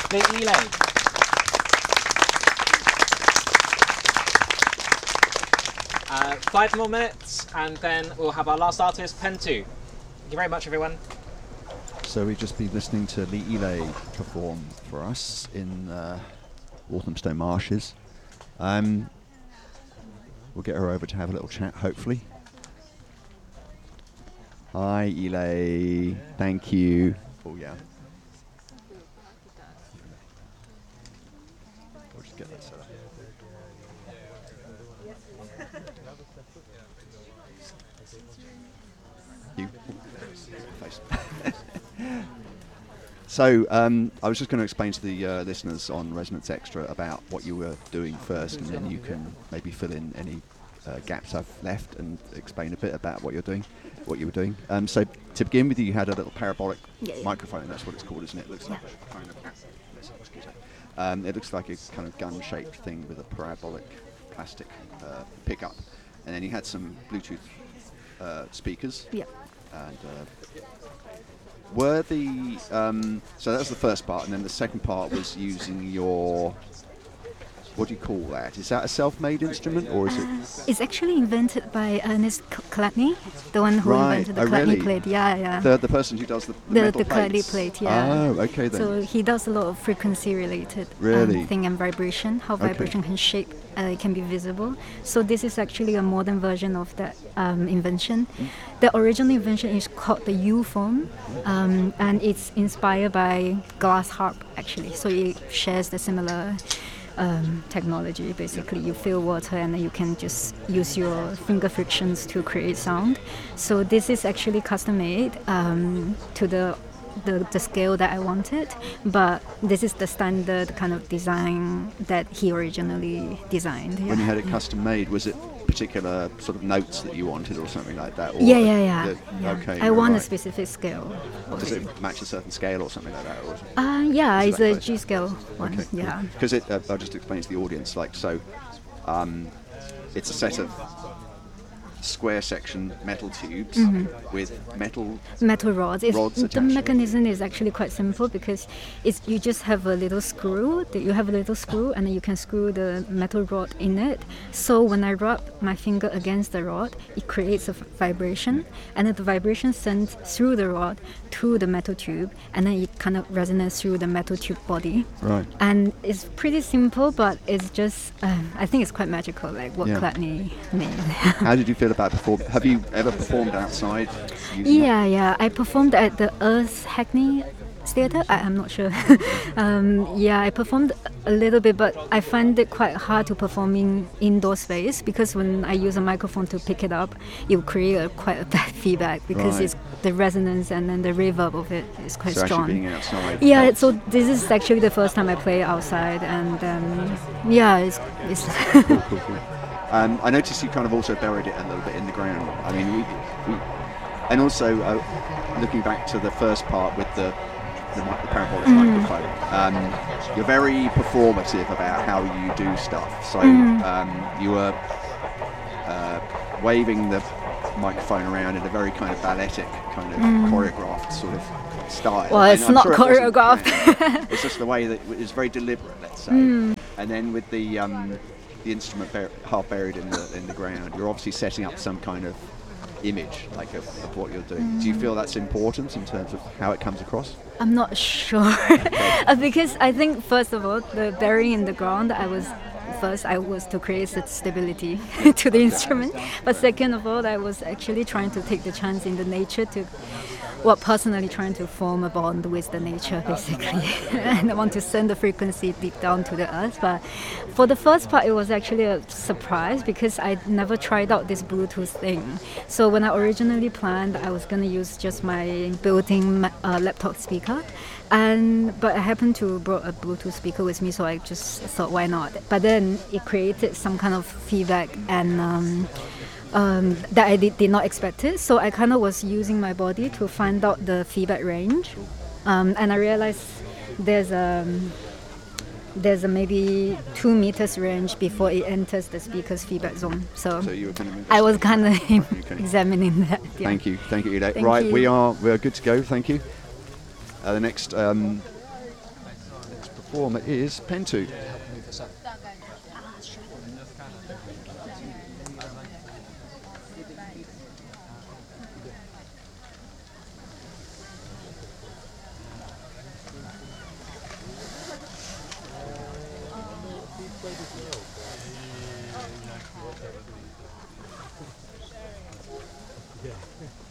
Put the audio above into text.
Lee Elaine. 5 more minutes, and then we'll have our last artist, Pen 2. Thank you very much, everyone. So we've just been listening to Lee Elaine perform for us in Walthamstow Marshes. We'll get her over to have a little chat, hopefully. Hi, Elaine. Thank you. Oh, yeah. We'll just get that set up. You. Face. So, I was just going to explain to the listeners on Resonance Extra about what you were doing first, and then you can maybe fill in any gaps I've left and explain a bit about what you were doing. So, to begin with, you had a little parabolic microphone. That's what it's called, isn't it? It looks like a kind of. It looks like a kind of gun-shaped thing with a parabolic plastic pickup, and then you had some Bluetooth speakers. Yeah. And were the so that was the first part, and then the second part was using your, what do you call that? Is that a self-made instrument, or is it? It's actually invented by Ernest Chladni, the one who invented the Chladni plate. Yeah. The person who does the metal Chladni plate. Yeah. Oh, okay then. So he does a lot of frequency-related thing and vibration. How vibration can shape, it can be visible. So this is actually a modern version of that invention. The original invention is called the U-form, and it's inspired by glass harp actually. So it shares the similar technology. Basically, you fill water and then you can just use your finger frictions to create sound. So this is actually custom made to the scale that I wanted, but this is the standard kind of design that he originally designed. When you had it custom made, was it particular sort of notes that you wanted or something like that? Or yeah. Okay. I want a specific scale. Does it match a certain scale or something like that? Or yeah, it's a G scale one. Okay, yeah. Because I'll just explain to the audience, like, so it's a set of square section metal tubes with metal rods attached. The mechanism is actually quite simple because you just have a little screw. You have a little screw, and then you can screw the metal rod in it. So when I rub my finger against the rod, it creates a vibration, and then the vibration sends through the rod to the metal tube, and then it kind of resonates through the metal tube body. Right. And it's pretty simple, but it's just I think it's quite magical, like what Chladni made. How did you feel about performing? Have you ever performed outside? Yeah. I performed at the Earth Hackney Theatre. I'm not sure. I performed a little bit, but I find it quite hard to perform in indoor space because when I use a microphone to pick it up, it will create quite a bad feedback because it's the resonance and then the reverb of it is quite strong. Actually being outside. Yeah, so this is actually the first time I play outside, and it's Cool. I noticed you kind of also buried it a little bit in the ground. I mean, we and also looking back to the first part with the parabolic microphone, you're very performative about how you do stuff. So you were waving the microphone around in a very kind of balletic, kind of choreographed sort of style. Well, it's not choreographed. It's just the way that it's very deliberate, let's say. And then with the instrument half buried in the ground, you're obviously setting up some kind of image, like of what you're doing. Do you feel that's important in terms of how it comes across? I'm not sure. Because I think first of all, the burying in the ground, I was to create stability to the instrument, but second of all, I was actually trying to take the chance in the nature personally trying to form a bond with the nature, basically. And I want to send the frequency deep down to the earth. But for the first part, it was actually a surprise because I never tried out this Bluetooth thing. So when I originally planned, I was going to use just my built-in laptop speaker. But I happened to brought a Bluetooth speaker with me, so I just thought, why not? But then it created some kind of feedback and that I did not expect it. So I kind of was using my body to find out the feedback range, and I realized there's a maybe 2 meters range before it enters the speaker's feedback zone. So you were kind of I was kind of examining that. Yeah. Thank you, Ida. Thank you. We are good to go. Thank you. The next performer is Pentu. Move this up. Yeah.